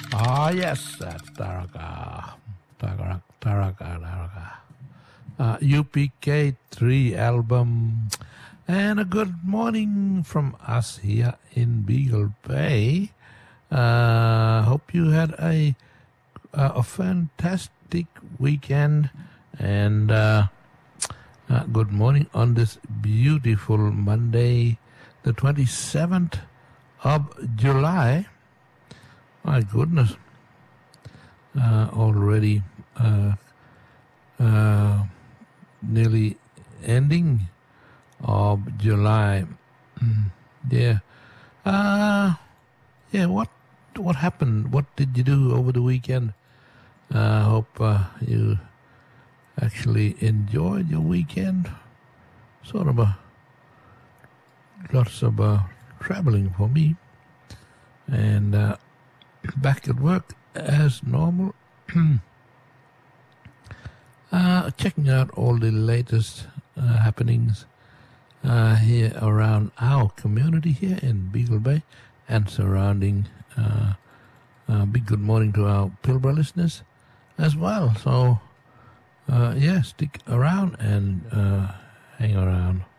Ah, yes, that's Taraka. UPK3 album. And a good morning from us here in Beagle Bay. Hope you had a fantastic weekend. And good morning on this beautiful Monday, the 27th of July. My goodness. Already nearly ending of July. Yeah. What happened? What did you do over the weekend? Hope you actually enjoyed your weekend. Sort of lots of traveling for me. And back at work as normal. Checking out all the latest happenings here around our community here in Beagle Bay and surrounding. Big good morning to our Pilbara listeners as well. So, stick around and hang around.